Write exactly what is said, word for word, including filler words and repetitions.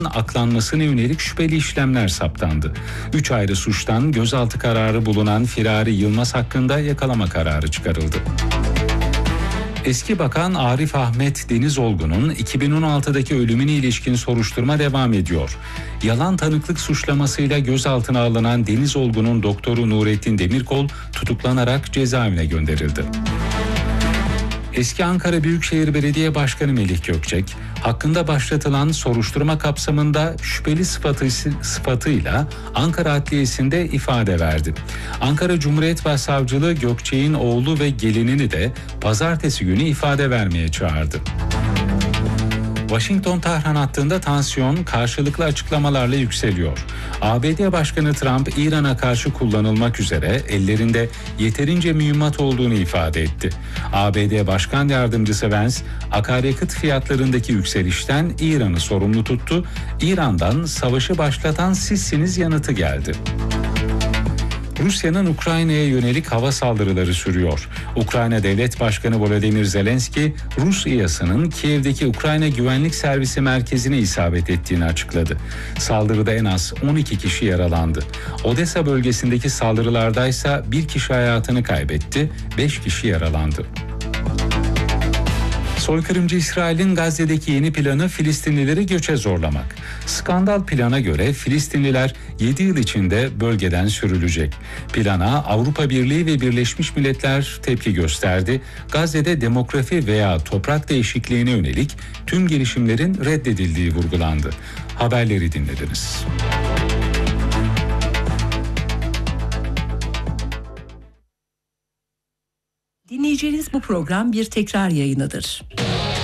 aklanmasına yönelik şüpheli işlemler saptandı. Üç ayrı suçtan gözaltı kararı bulunan Firari Yılmaz hakkında yakalama kararı çıkarıldı. Eski Bakan Arif Ahmet Denizolgun'un iki bin on altıdaki ölümüne ilişkin soruşturma devam ediyor. Yalan tanıklık suçlamasıyla gözaltına alınan Denizolgun'un doktoru Nurettin Demirkol tutuklanarak cezaevine gönderildi. Eski Ankara Büyükşehir Belediye Başkanı Melih Gökçek, hakkında başlatılan soruşturma kapsamında şüpheli sıfatı, sıfatıyla Ankara Adliyesi'nde ifade verdi. Ankara Cumhuriyet Başsavcılığı Gökçek'in oğlu ve gelinini de pazartesi günü ifade vermeye çağırdı. Washington-Tahran hattında tansiyon karşılıklı açıklamalarla yükseliyor. A B D Başkanı Trump, İran'a karşı kullanılmak üzere ellerinde yeterince mühimmat olduğunu ifade etti. A B D Başkan Yardımcısı Vance, akaryakıt fiyatlarındaki yükselişten İran'ı sorumlu tuttu. İran'dan savaşı başlatan sizsiniz yanıtı geldi. Rusya'nın Ukrayna'ya yönelik hava saldırıları sürüyor. Ukrayna Devlet Başkanı Volodymyr Zelenski, Rus İHA'sının Kiev'deki Ukrayna Güvenlik Servisi merkezine isabet ettiğini açıkladı. Saldırıda en az on iki kişi yaralandı. Odessa bölgesindeki saldırılardaysa bir kişi hayatını kaybetti, beş kişi yaralandı. Soykırımcı İsrail'in Gazze'deki yeni planı Filistinlileri göçe zorlamak. Skandal plana göre Filistinliler yedi yıl içinde bölgeden sürülecek. Plana Avrupa Birliği ve Birleşmiş Milletler tepki gösterdi. Gazze'de demografi veya toprak değişikliğine yönelik tüm girişimlerin reddedildiği vurgulandı. Haberleri dinlediniz. Dinleyeceğiniz bu program bir tekrar yayınıdır.